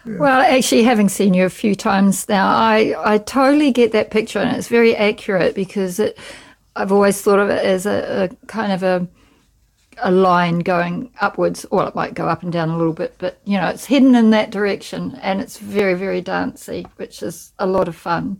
Well, actually, having seen you a few times now, I totally get that picture, and it's very accurate because I've always thought of it as a kind of a line going upwards. Well, it might go up and down a little bit, but, it's heading in that direction, and it's very, very dancey, which is a lot of fun.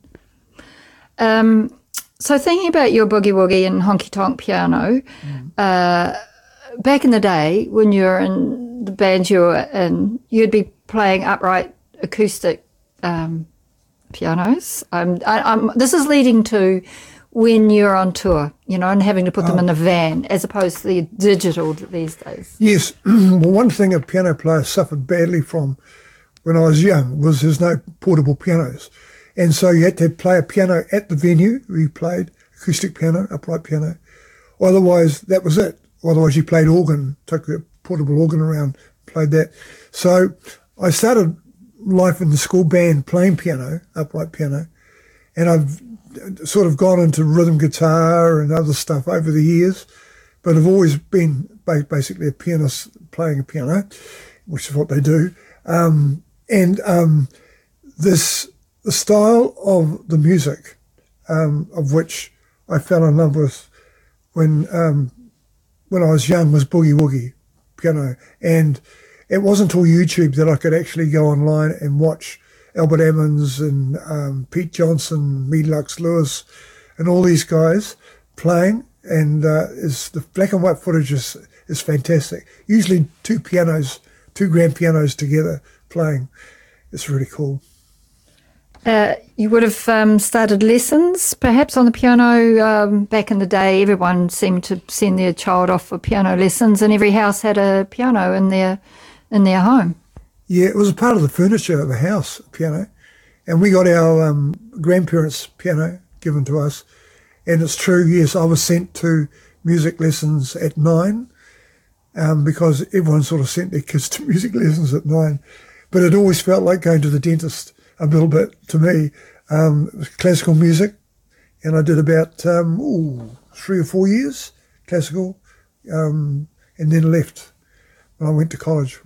So thinking about your boogie woogie and honky tonk piano, back in the day when you were in the band you were in, you'd be playing upright acoustic pianos. This is leading to when you're on tour, and having to put them in a van as opposed to the digital these days. Yes. Well, one thing a piano player suffered badly from when I was young was there's no portable pianos. And so you had to play a piano at the venue where you played acoustic piano, upright piano. Otherwise, that was it. Otherwise, you played organ, took a portable organ around, played that. So I started life in the school band playing piano, upright piano, and I've sort of gone into rhythm guitar and other stuff over the years, but I've always been basically a pianist playing a piano, which is what they do. The style of the music, of which I fell in love with when I was young, was boogie woogie piano. And it wasn't until YouTube that I could actually go online and watch Albert Emmons and Pete Johnson, Me Lux Lewis, and all these guys playing. And the black and white footage is fantastic. Usually two grand pianos together playing. It's really cool. You would have started lessons, perhaps, on the piano back in the day. Everyone seemed to send their child off for piano lessons, and every house had a piano in their home. Yeah, it was a part of the furniture of the house, piano. And we got our grandparents' piano given to us. And it's true, yes, I was sent to music lessons at 9 because everyone sort of sent their kids to music lessons at 9. But it always felt like going to the dentist a little bit to me. It was classical music, and I did about 3 or 4 years classical, and then left when I went to college.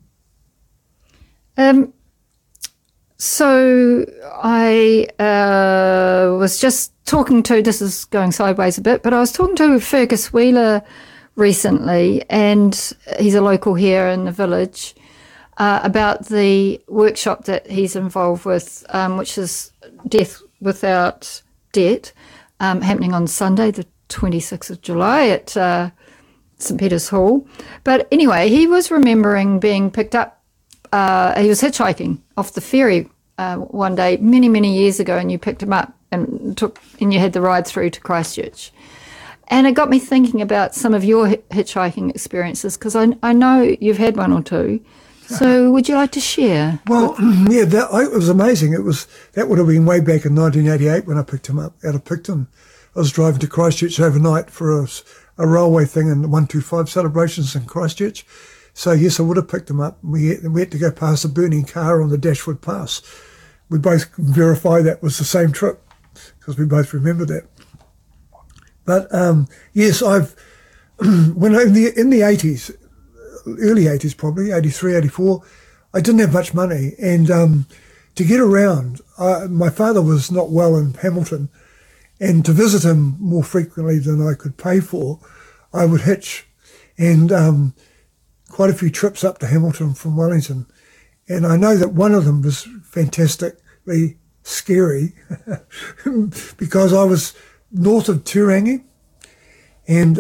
So I was just talking to, this is going sideways a bit, but I was talking to Fergus Wheeler recently, and he's a local here in the village, about the workshop that he's involved with, which is Death Without Debt, happening on Sunday, the 26th of July at St. Peter's Hall. But anyway, he was remembering being picked up. He was hitchhiking off the ferry one day many, many years ago, and you picked him up and you had the ride through to Christchurch. And it got me thinking about some of your hitchhiking experiences, because I know you've had one or two. So would you like to share? Well, yeah, it was amazing. That would have been way back in 1988 when I picked him up out of Picton. I was driving to Christchurch overnight for a railway thing in the 125 celebrations in Christchurch. So, yes, I would have picked him up. We had to go past a burning car on the Dashwood Pass. We both verified that was the same trip because we both remember that. But, yes, when in the 80s, early 80s probably, 83, 84, I didn't have much money. And to get around, my father was not well in Hamilton, and to visit him more frequently than I could pay for, I would hitch. And quite a few trips up to Hamilton from Wellington. And I know that one of them was fantastically scary because I was north of Turangi and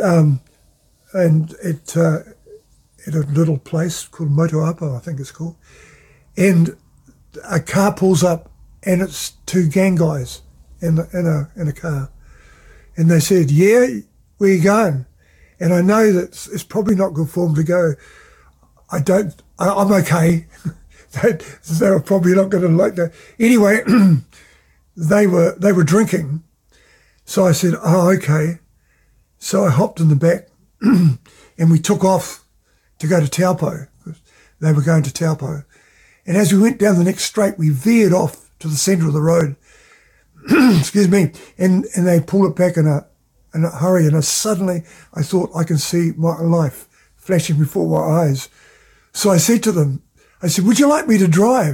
at a little place called Motuapa, I think it's called. And a car pulls up and it's two gang guys in a car. And they said, "Yeah, where you going?" And I know that it's probably not good form to go, I'm okay. They were probably not going to like that. Anyway, they were drinking. So I said, "Oh, okay." So I hopped in the back and we took off to go to Taupo. They were going to Taupo. And as we went down the next straight, we veered off to the centre of the road. Excuse me. And they pulled it back in a hurry. And suddenly I thought, I can see my life flashing before my eyes. So I said to them, "Would you like me to drive?"